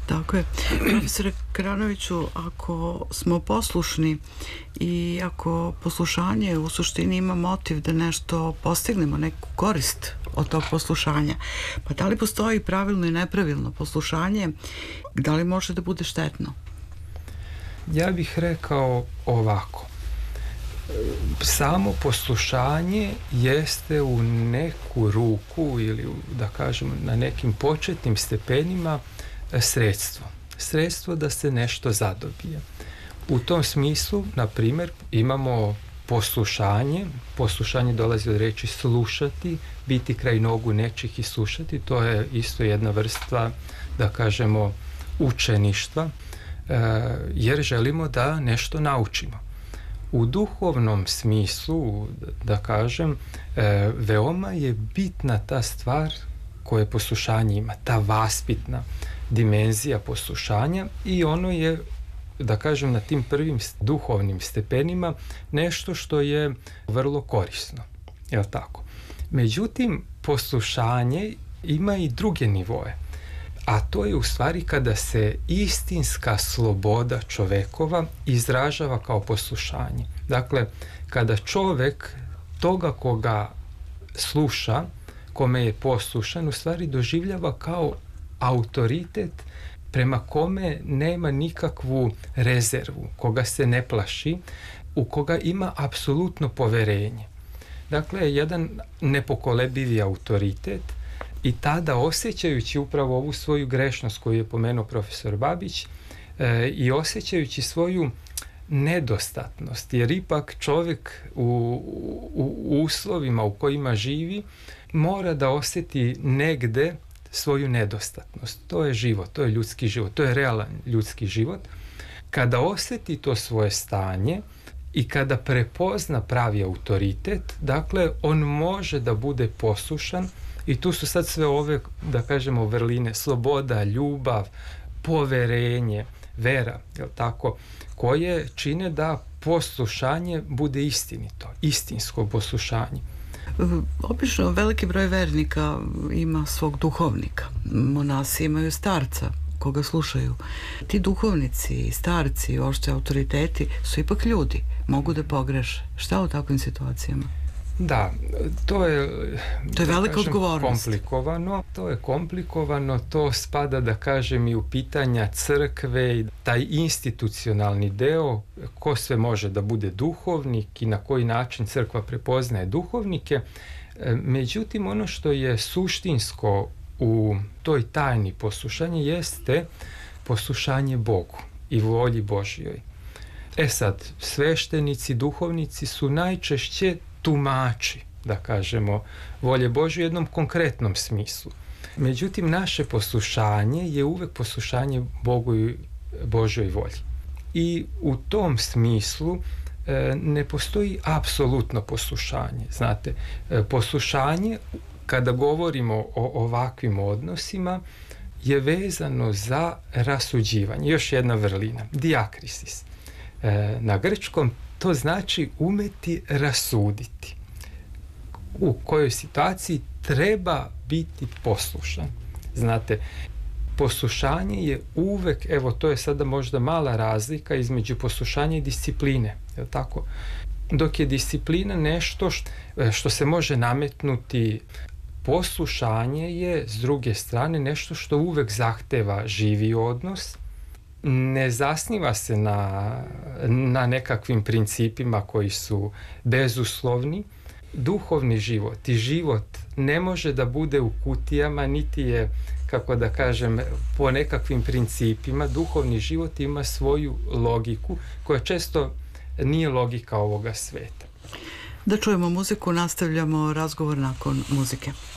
Tako je. Profesore Kranoviću, ako smo poslušni i ako poslušanje u suštini ima motiv da nešto postignemo, neku korist od tog poslušanja, pa da li postoji pravilno i nepravilno poslušanje, da li može da bude štetno? Ja bih rekao ovako. Samo poslušanje jeste u neku ruku ili da kažemo na nekim početnim stepenima sredstvo da se nešto zadobije. U tom smislu, na primjer, imamo poslušanje dolazi od riječi slušati, biti kraj nogu nečih i slušati, to je isto jedna vrsta, da kažemo, učeništva, jer želimo da nešto naučimo. U duhovnom smislu, da kažem, veoma je bitna ta stvar koje poslušanje ima, ta vaspitna dimenzija poslušanja, i ono je, da kažem, na tim prvim duhovnim stepenima nešto što je vrlo korisno. Jel' tako? Međutim, poslušanje ima i druge nivoe, a to je u stvari kada se istinska sloboda čovekova izražava kao poslušanje. Dakle, kada čovek toga koga sluša, kome je poslušan, u stvari doživljava kao autoritet prema kome nema nikakvu rezervu, koga se ne plaši, u koga ima apsolutno poverenje. Dakle, jedan nepokolebivi autoritet, i tada, osjećajući upravo ovu svoju grešnost koju je pomenuo profesor Babić, i osjećajući nedostatnost, jer ipak čovjek u uslovima u kojima živi mora da osjeti negde svoju nedostatnost. To je život, to je ljudski život, to je realan ljudski život. Kada osjeti to svoje stanje i kada prepozna pravi autoritet, dakle, on može da bude poslušan, i tu su sad sve ove, da kažemo, vrline: sloboda, ljubav, poverenje, vera, jel tako, koje čine da poslušanje bude istinito, istinsko poslušanje. Obično veliki broj vernika ima svog duhovnika. Monasi imaju starca koga slušaju. Ti duhovnici, starci, uopšte autoriteti su ipak ljudi, mogu da pogreše. Šta u takvim situacijama? Da, to je velika odgovornost. Komplikovano, to spada, da kažem, i u pitanja crkve i taj institucionalni deo, ko sve može da bude duhovnik i na koji način crkva prepoznaje duhovnike. Međutim, ono što je suštinsko u toj tajni poslušanja jeste poslušanje Bogu i volji Božjoj. Sad, sveštenici, duhovnici su najčešće tumači, da kažemo, volje Božje u jednom konkretnom smislu. Međutim, naše poslušanje je uvek poslušanje Bogu i Božjoj volji. I u tom smislu ne postoji apsolutno poslušanje. Znate, poslušanje, kada govorimo o ovakvim odnosima, je vezano za rasuđivanje. Još jedna vrlina, diakrisis. Na grčkom to znači umeti rasuditi. U kojoj situaciji treba biti poslušan. Znate, poslušanje je uvek, evo, to je sada možda mala razlika između poslušanja i discipline, je li tako? Dok je disciplina nešto što se može nametnuti, poslušanje je, s druge strane, nešto što uvek zahteva živi odnos, ne zasniva se na nekakvim principima koji su bezuslovni. Duhovni život i život ne može da bude u kutijama, niti je, kako da kažem, po nekakvim principima. Duhovni život ima svoju logiku, koja često nije logika ovoga sveta. Da čujemo muziku, nastavljamo razgovor nakon muzike.